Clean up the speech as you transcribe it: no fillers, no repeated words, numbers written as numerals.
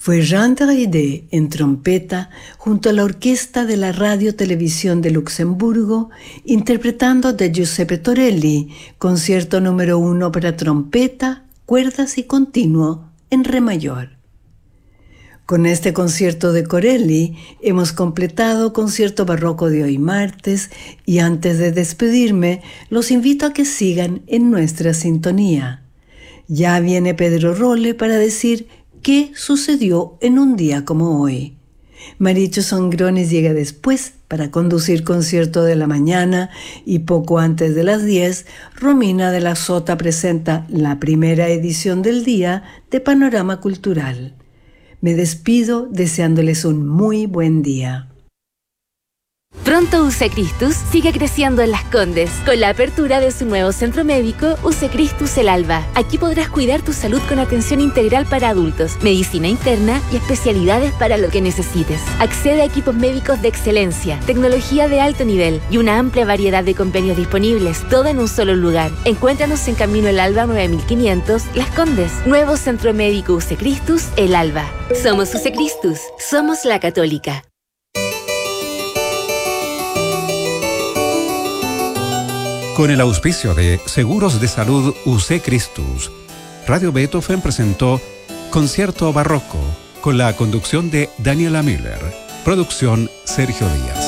Fue Jean Dridé en trompeta junto a la orquesta de la Radio Televisión de Luxemburgo interpretando de Giuseppe Torelli, concierto número 1 para trompeta, cuerdas y continuo en re mayor. Con este concierto de Corelli hemos completado concierto barroco de hoy martes y antes de despedirme los invito a que sigan en nuestra sintonía. Ya viene Pedro Rolle para decir qué sucedió en un día como hoy. Maricho Songrones llega después para conducir concierto de la mañana y poco antes de las 10, Romina de la Sota presenta la primera edición del día de Panorama Cultural. Me despido deseándoles un muy buen día. Pronto UC Christus sigue creciendo en Las Condes con la apertura de su nuevo centro médico UC Christus El Alba. Aquí podrás cuidar tu salud con atención integral para adultos, medicina interna y especialidades para lo que necesites. Accede a equipos médicos de excelencia, tecnología de alto nivel y una amplia variedad de convenios disponibles, todo en un solo lugar. Encuéntranos en Camino El Alba 9500 Las Condes. Nuevo centro médico UC Christus El Alba. Somos UC Christus, somos la Católica. Con el auspicio de Seguros de Salud UC Christus, Radio Beethoven presentó Concierto Barroco con la conducción de Daniela Miller. Producción Sergio Díaz.